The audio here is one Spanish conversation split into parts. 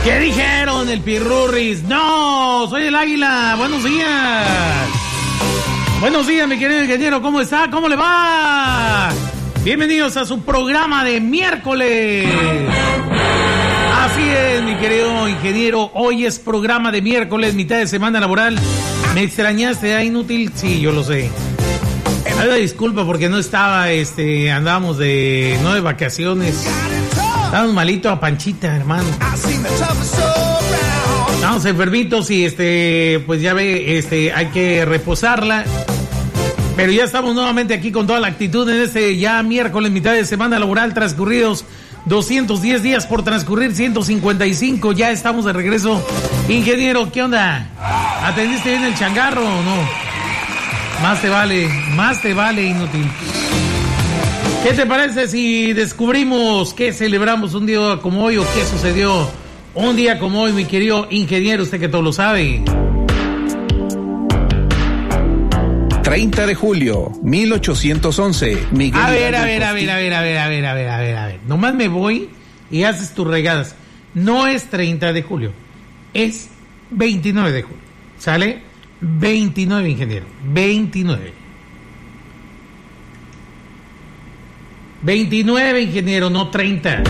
¿Qué dijeron el Pirurris? No, soy el Águila. Buenos días. Buenos días, mi querido ingeniero. ¿Cómo está? ¿Cómo le va? Bienvenidos a su programa de miércoles. Así es, mi querido ingeniero. Hoy es programa de miércoles, mitad de semana laboral. ¿Me extrañaste, inútil? Sí, yo lo sé. Una disculpa porque no estaba, andábamos no de vacaciones. Estábamos malito a Panchita, hermano. Estamos enfermitos y pues ya ve, hay que reposarla. Pero ya estamos nuevamente aquí con toda la actitud en ya miércoles, mitad de semana laboral, transcurridos 210 días por transcurrir, 155, ya estamos de regreso. Ingeniero, ¿qué onda? ¿Atendiste bien el changarro o no? Más te vale, inútil. ¿Qué te parece si descubrimos qué celebramos un día como hoy o qué sucedió un día como hoy, mi querido ingeniero, usted que todo lo sabe? 30 de julio, 1811. Miguel A ver. Nomás me voy y haces tus regadas. No es 30 de julio, es 29 de julio. ¿Sale? 29, ingeniero. 29, ingeniero, no 30.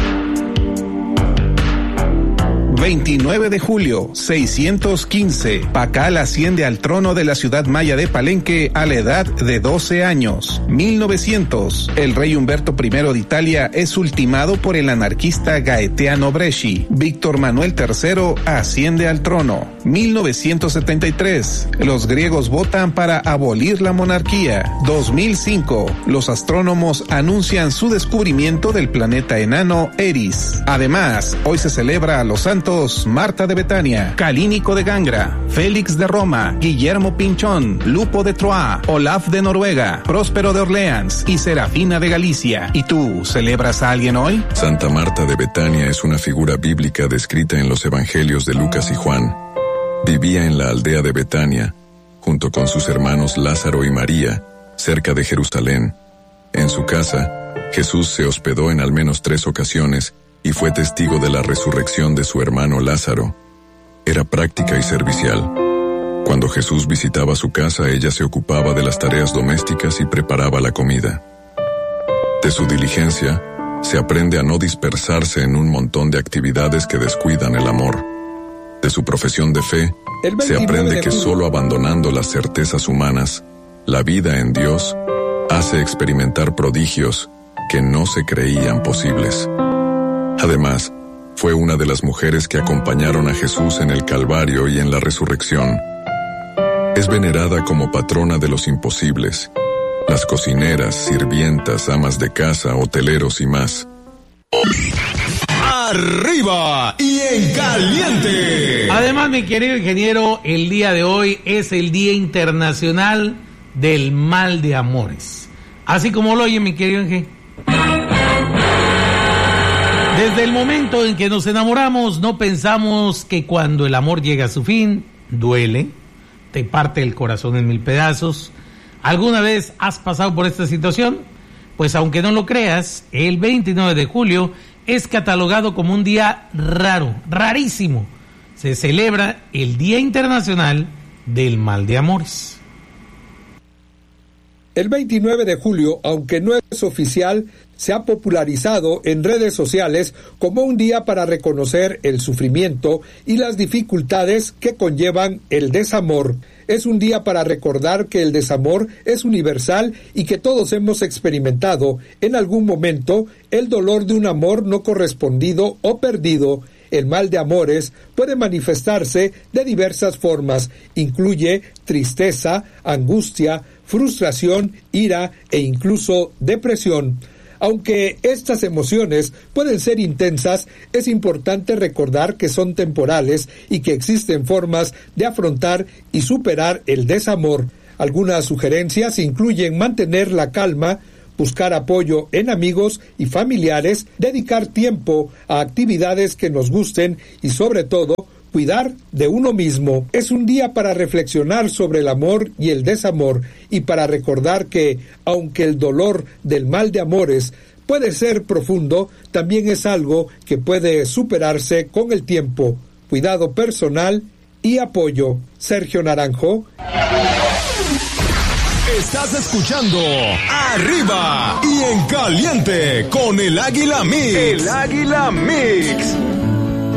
29 de julio, 615. Pacal asciende al trono de la ciudad maya de Palenque a la edad de 12 años. 1900. El rey Humberto I de Italia es ultimado por el anarquista Gaetano Bresci. Víctor Manuel III asciende al trono. 1973. Los griegos votan para abolir la monarquía. 2005. Los astrónomos anuncian su descubrimiento del planeta enano Eris. Además, hoy se celebra a los santos Marta de Betania, Calínico de Gangra, Félix de Roma, Guillermo Pinchón, Lupo de Troyes, Olaf de Noruega, Próspero de Orleans y Serafina de Galicia. ¿Y tú, celebras a alguien hoy? Santa Marta de Betania es una figura bíblica descrita en los evangelios de Lucas y Juan. Vivía en la aldea de Betania, junto con sus hermanos Lázaro y María, cerca de Jerusalén. En su casa, Jesús se hospedó en al menos 3 ocasiones y fue testigo de la resurrección de su hermano Lázaro. Era práctica y servicial. Cuando Jesús visitaba su casa, ella se ocupaba de las tareas domésticas y preparaba la comida. De su diligencia, se aprende a no dispersarse en un montón de actividades que descuidan el amor. De su profesión de fe, se aprende que solo abandonando las certezas humanas, la vida en Dios hace experimentar prodigios que no se creían posibles. Además, fue una de las mujeres que acompañaron a Jesús en el Calvario y en la resurrección. Es venerada como patrona de los imposibles, las cocineras, sirvientas, amas de casa, hoteleros y más. ¡Arriba y en caliente! Además, mi querido ingeniero, el día de hoy es el Día Internacional del Mal de Amores. Así como lo oye, mi querido ingeniero. Desde el momento en que nos enamoramos, no pensamos que cuando el amor llega a su fin, duele, te parte el corazón en 1000 pedazos. ¿Alguna vez has pasado por esta situación? Pues aunque no lo creas, el 29 de julio es catalogado como un día raro, rarísimo. Se celebra el Día Internacional del Mal de Amores. El 29 de julio, aunque no es oficial, se ha popularizado en redes sociales como un día para reconocer el sufrimiento y las dificultades que conllevan el desamor. Es un día para recordar que el desamor es universal y que todos hemos experimentado en algún momento el dolor de un amor no correspondido o perdido. El mal de amores puede manifestarse de diversas formas. Incluye tristeza, angustia, frustración, ira e incluso depresión. Aunque estas emociones pueden ser intensas, es importante recordar que son temporales y que existen formas de afrontar y superar el desamor. Algunas sugerencias incluyen mantener la calma, buscar apoyo en amigos y familiares, dedicar tiempo a actividades que nos gusten y, sobre todo, cuidar de uno mismo. Es un día para reflexionar sobre el amor y el desamor y para recordar que, aunque el dolor del mal de amores puede ser profundo, también es algo que puede superarse con el tiempo, cuidado personal y apoyo. Sergio Naranjo. Estás escuchando Arriba y en Caliente con el Águila Mix. El Águila Mix.